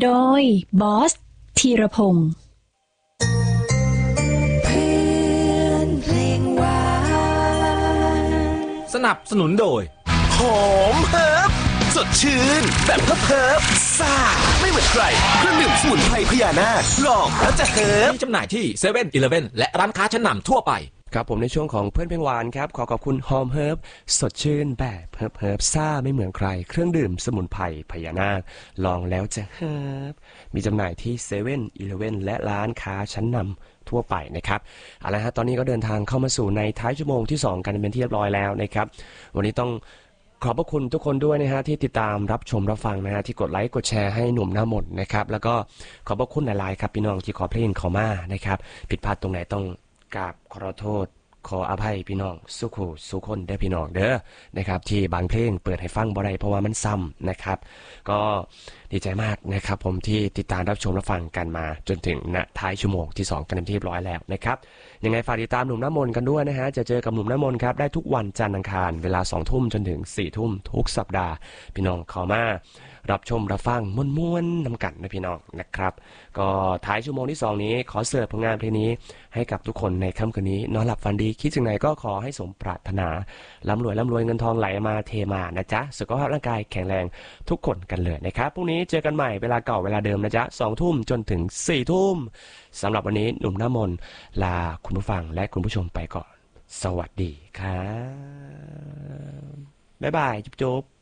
โดยบอสธีรพงศ์สนับสนุนโดยหอมเฮิร์บสดชื่นแบบเฮิร์บซ่าไม่เหมือนใครเครื่องดื่มสมุนไพรพญานาคลองแล้วจะเฮิร์บมีจำหน่ายที่เซเว่นอีเลฟเว่นและร้านค้าชั้นนำทั่วไปครับผมในช่วงของเพื่อนเพลงหวานครับขอบคุณหอมเฮิร์บสดชื่นแบบเฮิร์บซ่าไม่เหมือนใครเครื่องดื่มสมุนไพรพญานาคลองแล้วจะเฮิร์บมีจำหน่ายที่เซเว่นอีเลฟเว่นและร้านค้าชั้นนำทั่วไปนะครับเอาละฮะตอนนี้ก็เดินทางเข้ามาสู่ในท้ายชั่วโมงที่2กันเป็นที่เรียบร้อยแล้วนะครับวันนี้ต้องขอบพระคุณทุกคนด้วยนะฮะที่ติดตามรับชมรับฟังนะฮะที่กดไลค์กดแชร์ให้หนุ่มหน้ามนต์นะครับแล้วก็ขอบพระคุณหลายๆครับพี่น้องที่ขอเพลงเขามานะครับผิดพลาดตรงไหนต้องกราบขอโทษขออภัยพี่น้องสุคนได้พี่น้องเด้อนะครับที่บางเพลงเปิดให้ฟังบ่ได้เพราะว่ามันซ้ำนะครับก็ดีใจมากนะครับผมที่ติดตามรับชมรับฟังกันมาจนถึงณท้ายชั่วโมงที่2กันเป็นที่เรียบร้อยแล้วนะครับยังไงฝากติดตามหนุ่มน้ำมนต์กันด้วยนะฮะจะเจอกับหนุ่มน้ำมนต์ครับได้ทุกวันจันทร์อังคารเวลา 20:00 นจนถึง 4:00 นทุกสัปดาห์พี่น้องเข้ามารับชมรับฟังม่วนๆนำกันนะพี่น้องนะครับก็ท้ายชั่วโมงที่2นี้ขอเสิร์ฟผลงานเพลงนี้ให้กับทุกคนในค่ำคืนนี้นอนหลับฝันดีคิดถึงไหนก็ขอให้สมปรารถนาร่ำรวยเงินทองไหลมาเทมานะจ๊ะสุขภาพร่างกายแข็งแรงทุกคนกันเลยนะครับพรุ่งนี้เจอกันใหม่เวลาเก่าเวลาเดิมนะจ๊ะ 20:00 นจนถึง 4:00 นสำหรับวันนี้หนุ่มน้ำมนต์ลาคุณผู้ฟังและคุณผู้ชมไปก่อนสวัสดีครับบ๊ายบายจุ๊บ